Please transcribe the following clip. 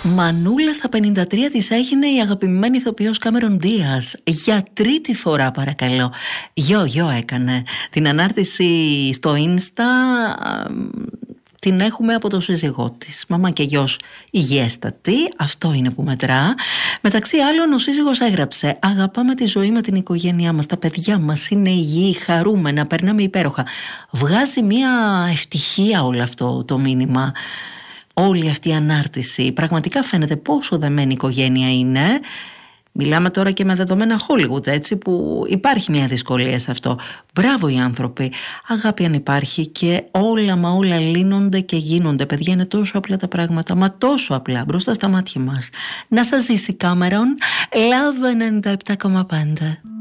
Μανούλα στα 53 της έγινε η αγαπημένη ηθοποιός Κάμερον Ντίας. Για τρίτη φορά, παρακαλώ. Γιο έκανε. Την ανάρτηση στο Insta την έχουμε από το σύζυγό της. Μαμά και γιος υγιέστατη, αυτό είναι που μετρά. Μεταξύ άλλων, ο σύζυγος έγραψε: αγαπάμε τη ζωή με την οικογένειά μας, τα παιδιά μας είναι υγιή, χαρούμενα, περνάμε υπέροχα. Βγάζει μια ευτυχία όλο αυτό το μήνυμα. Όλη αυτή η ανάρτηση πραγματικά φαίνεται πόσο δεμένη οικογένεια είναι. Μιλάμε τώρα και με δεδομένα Hollywood, έτσι, που υπάρχει μια δυσκολία σε αυτό. Μπράβο οι άνθρωποι. Αγάπη αν υπάρχει, και όλα μα όλα λύνονται και γίνονται. Παιδιά, είναι τόσο απλά τα πράγματα, μα τόσο απλά μπροστά στα μάτια μας. Να σας ζήσει Κάμερον. Love 97,5.